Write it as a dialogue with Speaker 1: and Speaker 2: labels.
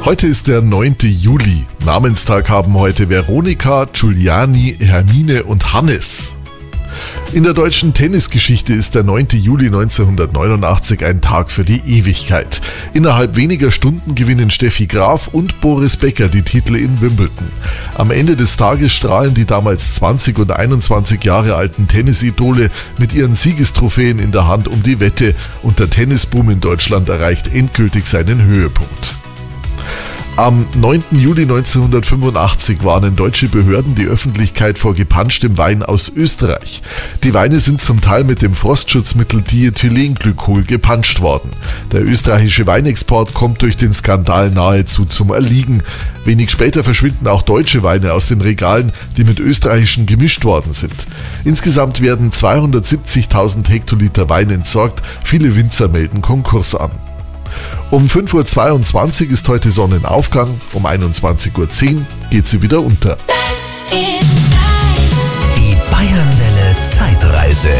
Speaker 1: Heute ist der 9. Juli. Namenstag haben heute Veronika, Giuliani, Hermine und Hannes. In der deutschen Tennisgeschichte ist der 9. Juli 1989 ein Tag für die Ewigkeit. Innerhalb weniger Stunden gewinnen Steffi Graf und Boris Becker die Titel in Wimbledon. Am Ende des Tages strahlen die damals 20 und 21 Jahre alten Tennisidole mit ihren Siegestrophäen in der Hand um die Wette und der Tennisboom in Deutschland erreicht endgültig seinen Höhepunkt. Am 9. Juli 1985 warnen deutsche Behörden die Öffentlichkeit vor gepanschtem Wein aus Österreich. Die Weine sind zum Teil mit dem Frostschutzmittel Diethylenglykol gepanscht worden. Der österreichische Weinexport kommt durch den Skandal nahezu zum Erliegen. Wenig später verschwinden auch deutsche Weine aus den Regalen, die mit österreichischen gemischt worden sind. Insgesamt werden 270.000 Hektoliter Wein entsorgt, viele Winzer melden Konkurs an. Um 5.22 Uhr ist heute Sonnenaufgang, um 21.10 Uhr geht sie wieder unter.